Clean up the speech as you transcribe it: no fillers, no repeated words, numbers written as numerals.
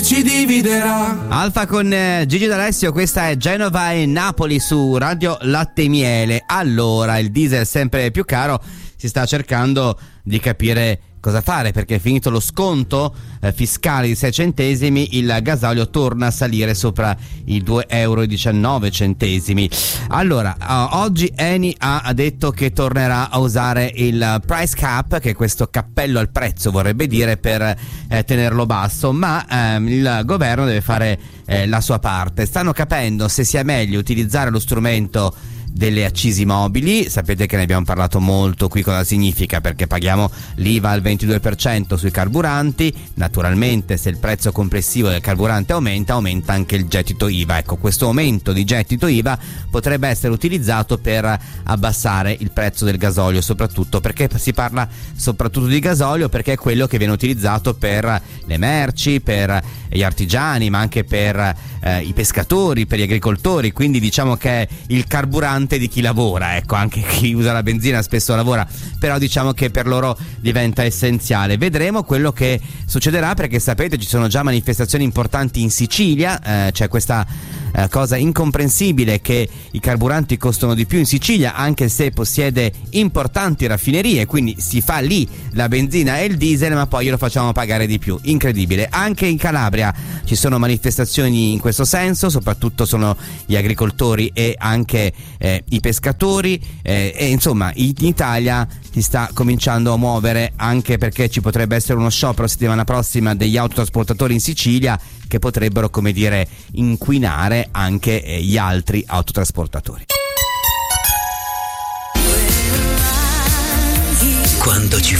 ci dividerà. Alfa con Gigi D'Alessio, questa è Genova e Napoli su Radio Latte e Miele. Allora, il diesel sempre più caro, si sta cercando di capire cosa fare, perché finito lo sconto fiscale di 6 centesimi il gasolio torna a salire sopra i 2,19 euro. Allora, oggi Eni ha detto che tornerà a usare il price cap, che è questo cappello al prezzo vorrebbe dire, per tenerlo basso, ma il governo deve fare la sua parte. Stanno capendo se sia meglio utilizzare lo strumento delle accise mobili. Sapete che ne abbiamo parlato molto qui, cosa significa, perché paghiamo l'IVA al 22% sui carburanti. Naturalmente, se il prezzo complessivo del carburante aumenta anche il gettito IVA. Ecco, questo aumento di gettito IVA potrebbe essere utilizzato per abbassare il prezzo del gasolio, soprattutto perché si parla soprattutto di gasolio, perché è quello che viene utilizzato per le merci, per gli artigiani, ma anche per i pescatori, per gli agricoltori. Quindi diciamo che è il carburante di chi lavora, ecco, anche chi usa la benzina spesso lavora, però diciamo che per loro diventa essenziale. Vedremo quello che succederà, perché sapete ci sono già manifestazioni importanti in Sicilia, c'è questa cosa incomprensibile che i carburanti costano di più in Sicilia, anche se possiede importanti raffinerie, quindi si fa lì la benzina e il diesel, ma poi lo facciamo pagare di più. Incredibile. Anche in Calabria ci sono manifestazioni in questo senso, soprattutto sono gli agricoltori e anche i pescatori, e insomma in Italia si sta cominciando a muovere, anche perché ci potrebbe essere uno sciopero settimana prossima degli autotrasportatori in Sicilia, che potrebbero, come dire, inquinare anche gli altri autotrasportatori. Quando ci